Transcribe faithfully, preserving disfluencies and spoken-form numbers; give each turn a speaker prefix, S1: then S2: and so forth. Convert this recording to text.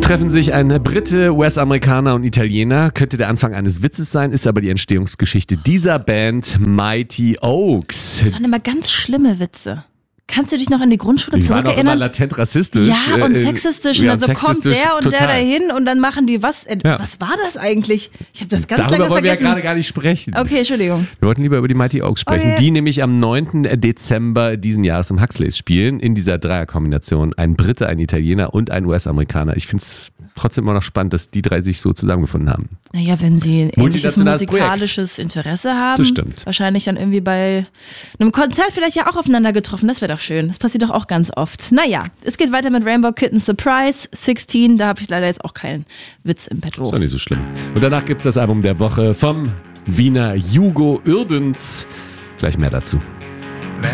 S1: Treffen sich ein Brite, U S-Amerikaner und Italiener. Könnte der Anfang eines Witzes sein, ist aber die Entstehungsgeschichte dieser Band Mighty Oaks.
S2: Das waren immer ganz schlimme Witze. Kannst du dich noch an die Grundschule
S1: Die waren auch
S2: zurückerinnern?
S1: immer latent rassistisch.
S2: Ja, und
S1: äh,
S2: sexistisch.
S1: ja,
S2: und dann so kommt
S1: sexistisch,
S2: der und
S1: total.
S2: der dahin und dann machen die was? Äh,
S1: Ja.
S2: Was war das eigentlich? Ich habe das ganz
S1: Darüber
S2: lange
S1: wollen wir ja
S2: vergessen.
S1: gerade gar nicht sprechen.
S2: Okay, Entschuldigung.
S1: Wir wollten lieber über die Mighty Oaks sprechen,
S2: Okay.
S1: die nämlich am neunten Dezember diesen Jahres im Huxleys spielen, in dieser Dreierkombination. Ein Brite, ein Italiener und ein U S-Amerikaner. Ich finde es trotzdem immer noch spannend, dass die drei sich so zusammengefunden haben.
S2: Naja, wenn sie ein ähnliches
S1: Multinationales
S2: musikalisches Interesse haben.
S1: Das stimmt.
S2: Wahrscheinlich dann irgendwie bei einem Konzert vielleicht ja auch aufeinander getroffen. Das wäre doch schön. Das passiert doch auch ganz oft. Naja, es geht weiter mit Rainbow Kitten Surprise sechzehn. Da habe ich leider jetzt auch keinen Witz im Petto.
S1: Ist doch nicht so schlimm. Und danach gibt es das Album der Woche vom Wiener Hugo Urbens. Gleich mehr dazu.